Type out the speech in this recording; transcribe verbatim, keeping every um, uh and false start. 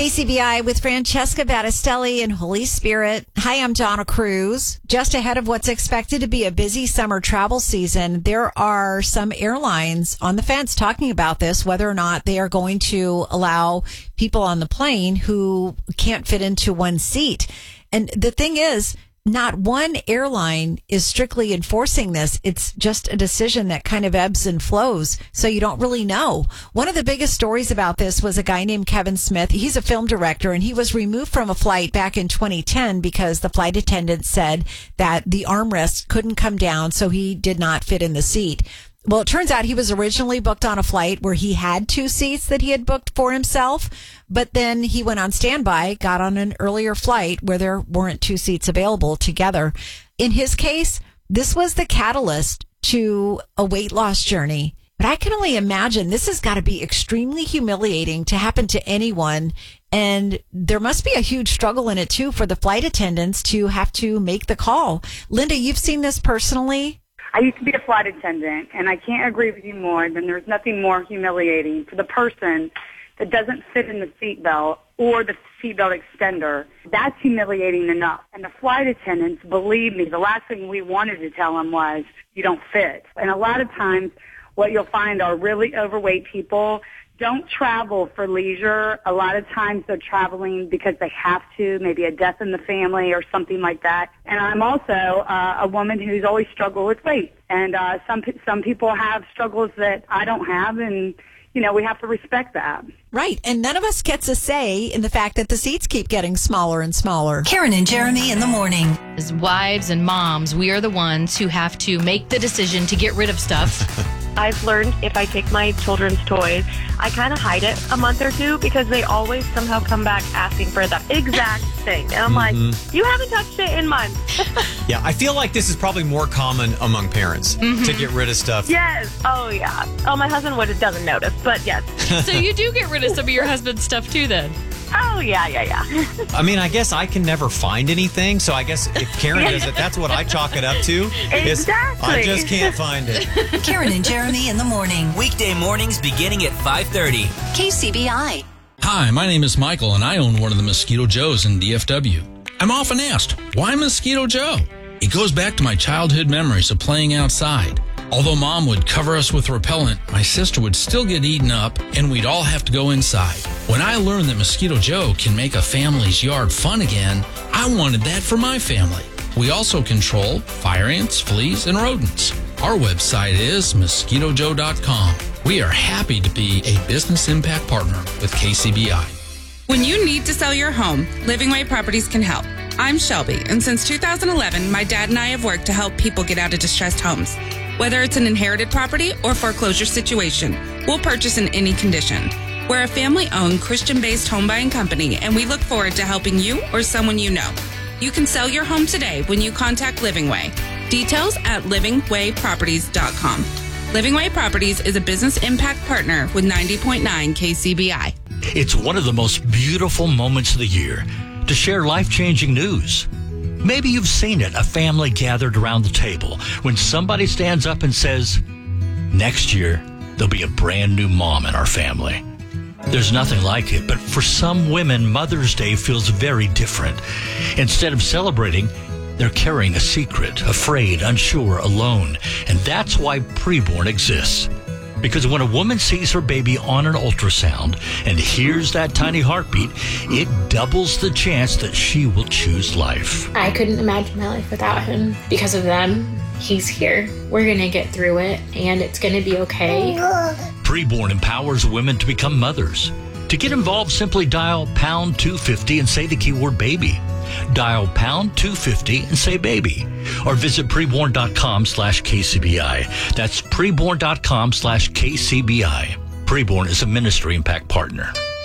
K C B I with Francesca Battistelli and Holy Spirit. Hi, I'm Donna Cruz. Just ahead of what's expected to be a busy summer travel season, there are some airlines on the fence talking about this, whether or not they are going to allow people on the plane who can't fit into one seat. And the thing is, not one airline is strictly enforcing this. It's just a decision that kind of ebbs and flows, so you don't really know. One of the biggest stories about this was a guy named Kevin Smith. He's a film director, and he was removed from a flight back in twenty ten because the flight attendant said that the armrest couldn't come down, so he did not fit in the seat. Well, it turns out he was originally booked on a flight where he had two seats that he had booked for himself, but then he went on standby, got on an earlier flight where there weren't two seats available together. In his case, this was the catalyst to a weight loss journey. But I can only imagine this has got to be extremely humiliating to happen to anyone. And there must be a huge struggle in it, too, for the flight attendants to have to make the call. Linda, you've seen this personally? I used to be a flight attendant, and I can't agree with you more than there's nothing more humiliating for the person that doesn't fit in the seatbelt or the seatbelt extender. That's humiliating enough. And the flight attendants, believe me, the last thing we wanted to tell them was, you don't fit. And a lot of times what you'll find are really overweight people don't travel for leisure. A lot of times they're traveling because they have to, maybe a death in the family or something like that. And I'm also uh, a woman who's always struggled with weight. And uh, some some people have struggles that I don't have, and, you know, we have to respect that. Right. And none of us gets a say in the fact that the seats keep getting smaller and smaller. Karen and Jeremy in the morning. As wives and moms, we are the ones who have to make the decision to get rid of stuff. I've learned if I take my children's toys, I kind of hide it a month or two because they always somehow come back asking for the exact thing. And I'm Mm-hmm. like, you haven't touched it in months. Yeah, I feel like this is probably more common among parents Mm-hmm. to get rid of stuff. Yes. Oh, yeah. Oh, my husband would doesn't notice, but yes. So you do get rid of some of your husband's stuff too then? Oh, yeah, yeah, yeah. I mean, I guess I can never find anything, so I guess if Karen does it, that's what I chalk it up to. is Exactly. I just can't find it. Karen and Jeremy in the morning. Weekday mornings beginning at five thirty. K C B I. Hi, my name is Michael, and I own one of the Mosquito Joes in D F W. I'm often asked, why Mosquito Joe? It goes back to my childhood memories of playing outside. Although Mom would cover us with repellent, my sister would still get eaten up, and we'd all have to go inside. When I learned that Mosquito Joe can make a family's yard fun again, I wanted that for my family. We also control fire ants, fleas, and rodents. Our website is mosquito joe dot com. We are happy to be a business impact partner with K C B I. When you need to sell your home, Living Way Properties can help. I'm Shelby, and since two thousand eleven, my dad and I have worked to help people get out of distressed homes. Whether it's an inherited property or foreclosure situation, we'll purchase in any condition. We're a family-owned, Christian-based home buying company, and we look forward to helping you or someone you know. You can sell your home today when you contact Living Way. Details at living way properties dot com. Living Way Properties is a business impact partner with ninety point nine K C B I. It's one of the most beautiful moments of the year to share life-changing news. Maybe you've seen it, a family gathered around the table when somebody stands up and says, next year, there'll be a brand new mom in our family. There's nothing like it, but for some women, Mother's Day feels very different. Instead of celebrating, they're carrying a secret, afraid, unsure, alone. And that's why Preborn exists. Because when a woman sees her baby on an ultrasound and hears that tiny heartbeat, it doubles the chance that she will choose life. I couldn't imagine my life without him. Because of them, he's here. We're going to get through it, and it's going to be okay. Preborn empowers women to become mothers. To get involved, simply dial pound two fifty and say the keyword baby. Dial pound two fifty and say baby. Or visit preborn.com slash KCBI. That's preborn.com slash KCBI. Preborn is a ministry impact partner.